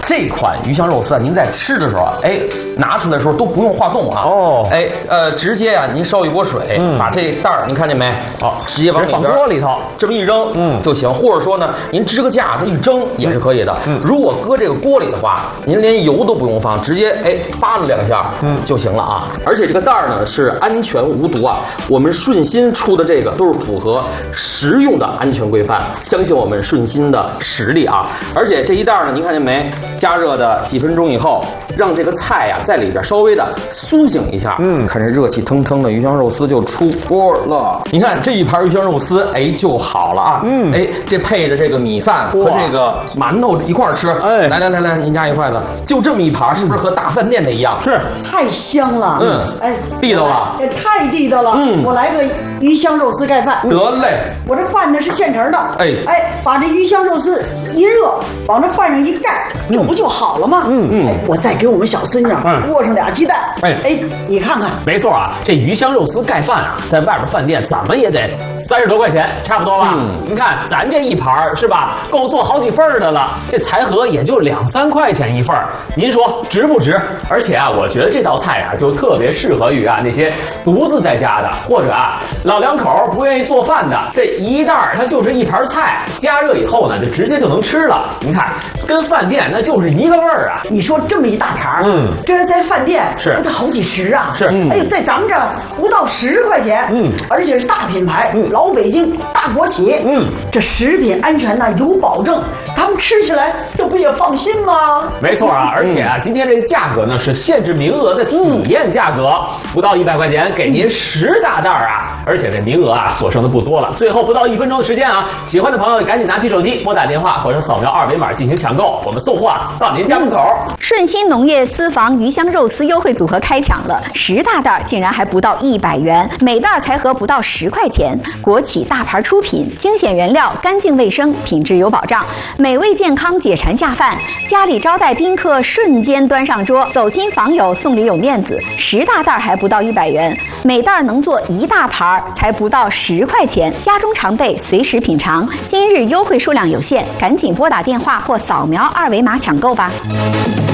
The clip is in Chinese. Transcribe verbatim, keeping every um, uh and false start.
这款鱼香肉丝啊，您在吃的时候啊，哎，拿出来的时候都不用化冻啊。哦，哎，呃，直接啊，您烧一锅水，嗯、把这袋儿您看见没？哦，直接往里边放锅里头， 这么一扔，嗯，就行。或者说呢，您支个架子一蒸也是可以的。嗯，如果搁这个锅里的话，您连油都不用放，直接哎扒拉两下，嗯，就行了啊。而且这个袋儿呢是安全无毒啊，我们顺心出的这个都是符合食用的安全规范，相信我们顺心的实力啊。而且这一袋呢，您看见没？加热的几分钟以后，让这个菜呀、啊、在里边稍微的苏醒一下，嗯，看这热气腾腾的鱼香肉丝就出锅了。你看这一盘鱼香肉丝，哎就好了啊，嗯，哎这配着这个米饭和这个馒头一块儿吃，哎，来来来来，您夹一筷子，就这么一盘，是不是和大饭店的一样？ 是， 太香了，嗯，哎， 地道吧？ 也太地道了，嗯，我来个鱼香肉丝盖饭， 得嘞， 我这饭呢是现成的， 哎哎，把这鱼香肉丝一热，往这饭上一盖，这不就好了吗？嗯嗯，我再给我们小孙女握上俩鸡蛋，哎哎，你看看， 没错啊，这鱼香肉丝盖饭啊，在外边饭店怎么也得三十多块钱，差不多吧？嗯，您看咱这一盘是吧，够做好几份的了，这财盒也就两三块钱一份，您说值不值？而且啊，我觉得这道菜啊，就特别适合于啊那些独自在家的，或者啊老两口不愿意做饭的，这一袋它就是一盘菜，加热以后呢，就直接就能吃了。您看，跟饭店那就是一个味儿啊！ 你说这么一大盘，嗯，这在饭店是不得好几十啊？ 是，嗯、 哎呦，在咱们这不到十块钱，嗯，而且是大品牌，嗯、老北京大国企，嗯，这食品安全呢有保证，咱们吃起来这不也放心吗？ 没错啊，而且啊，今天这个价格呢是限制名额的体验价格，不到一百块钱给您十大袋啊，而且这名额啊所剩的不多了，最后不到一分钟的时间啊，喜欢的朋友赶紧拿起手机拨打电话或者扫描二维码进行抢购，我们送货到您家门口。 顺心农业私房鱼香肉丝优惠组合开抢了，十大袋竟然还不到一百元，每袋才合不到十块钱。国企大牌出品，精选原料，干净卫生，品质有保障，美味健康，解馋下饭。家里招待宾客，瞬间端上桌，走亲访友送礼有面子。十大袋还不到一百元，每袋能做一大盘，才不到十块钱。家中常备，随时品尝。今日优惠数量有限，赶紧拨打电话或扫描二维码抢购吧。